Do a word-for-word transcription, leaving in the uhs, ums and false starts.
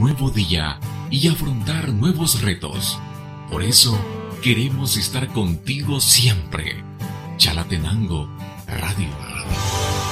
nuevo día y afrontar nuevos retos. Por eso, queremos estar contigo siempre. Chalatenango Radio.